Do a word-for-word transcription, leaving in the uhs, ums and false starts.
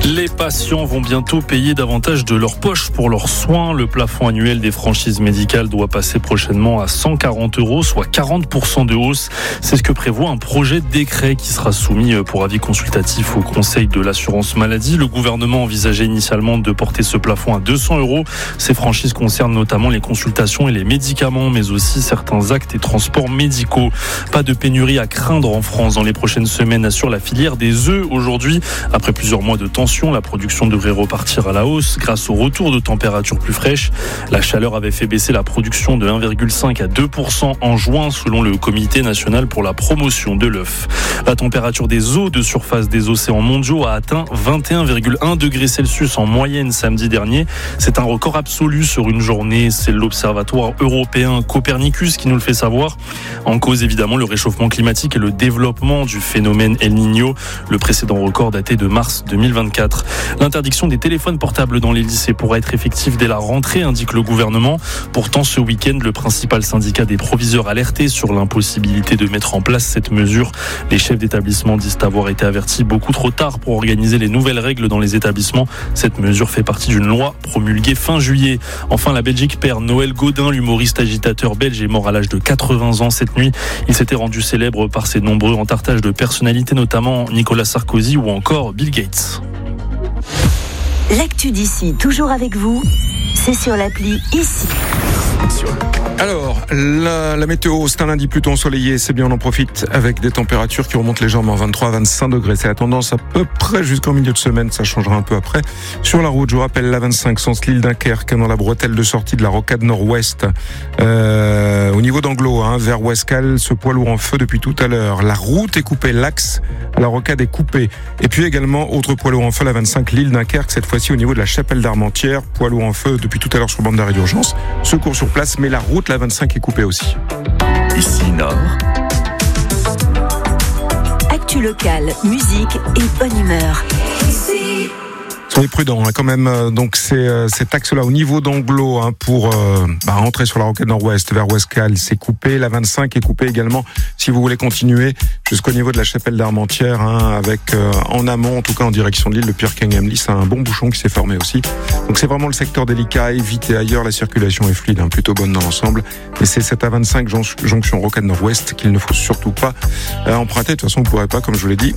Les patients vont bientôt payer davantage de leur poche pour leurs soins. Le plafond annuel des franchises médicales doit passer prochainement à cent quarante euros, soit quarante pour cent de hausse. C'est ce que prévoit un projet de décret qui sera soumis pour avis consultatif au Conseil de l'assurance maladie. Le gouvernement envisageait initialement de porter ce plafond à deux cents euros. Ces franchises concernent notamment les consultations et les médicaments, mais aussi certains actes et transports médicaux. Pas de pénurie à craindre en France dans les prochaines semaines, assure la filière des œufs. Aujourd'hui, après plusieurs mois de tension, la production devrait repartir à la hausse grâce au retour de températures plus fraîches. La chaleur avait fait baisser la production de un virgule cinq à deux pour cent en juin selon le Comité national pour la promotion de l'œuf. La température des eaux de surface des océans mondiaux a atteint vingt et un virgule un degrés Celsius en moyenne samedi dernier. C'est un record absolu sur une journée. C'est l'Observatoire européen Copernicus qui nous le fait savoir. En cause évidemment le réchauffement climatique et le développement du phénomène El Niño. Le précédent record daté de mars deux mille vingt-quatre. L'interdiction des téléphones portables dans les lycées pourra être effective dès la rentrée, indique le gouvernement. Pourtant, ce week-end, le principal syndicat des proviseurs alertait sur l'impossibilité de mettre en place cette mesure. Les chefs d'établissement disent avoir été avertis beaucoup trop tard pour organiser les nouvelles règles dans les établissements. Cette mesure fait partie d'une loi promulguée fin juillet. Enfin, la Belgique perd Noël Gaudin, l'humoriste agitateur belge est mort à l'âge de quatre-vingts ans cette nuit. Il s'était rendu célèbre par ses nombreux entartages de personnalités, notamment Nicolas Sarkozy ou encore Bill Gates. L'actu d'ici, toujours avec vous, c'est sur l'appli Ici. Alors, la, la météo, c'est un lundi plutôt ensoleillé, c'est bien, on en profite avec des températures qui remontent légèrement à vingt-trois à vingt-cinq degrés. C'est la tendance à peu près jusqu'en milieu de semaine, ça changera un peu après. Sur la route, je vous rappelle, la vingt-cinq, sens l'île Dunkerque, dans la bretelle de sortie de la rocade nord-ouest. Euh, au niveau d'Anglo, hein, vers Ouescal, ce poids lourd en feu depuis tout à l'heure. La route est coupée, l'axe à la rocade est coupé. Et puis également, autre poids lourd en feu, la vingt-cinq, l'île Dunkerque, cette fois-ci au niveau de la chapelle d'Armentières. Poids lourd en feu depuis tout à l'heure sur bande d'arrêt d'urgence. Secours sur place, mais la route, la vingt-cinq, est coupée aussi. Ici Nord. Actu locale, musique et bonne humeur. Ici. Soyez prudents hein, quand même. Donc c'est euh, cet axe-là au niveau d'Anglo hein, pour euh, bah, rentrer sur la rocade nord-ouest vers Ouescal, c'est coupé. La vingt-cinq est coupée également si vous voulez continuer jusqu'au niveau de la chapelle d'Armentières hein, avec euh, en amont, en tout cas en direction de l'île, le Pierre-Kengemly, c'est un bon bouchon qui s'est formé aussi. Donc c'est vraiment le secteur délicat. Évitez ailleurs, la circulation est fluide, hein, plutôt bonne dans l'ensemble. Mais c'est cette A vingt-cinq jonction rocade nord-ouest qu'il ne faut surtout pas euh, emprunter. De toute façon, vous ne pourrez pas, comme je vous l'ai dit,